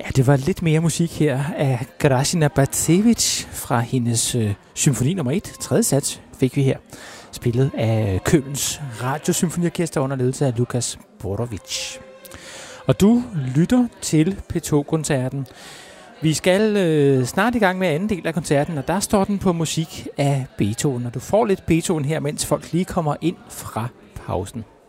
Det var lidt mere musik her af Grażyna Bacewicz fra hendes symfoni nummer 1. Tredje sats fik vi her. Spillet af Kölns Radiosymfoniorkester under ledelse af Lukas Borovic. Og du lytter til P2-koncerten. Vi skal snart i gang med anden del af koncerten, og der står den på musik af Beethoven. Og du får lidt Beethoven her, mens folk lige kommer ind fra pausen.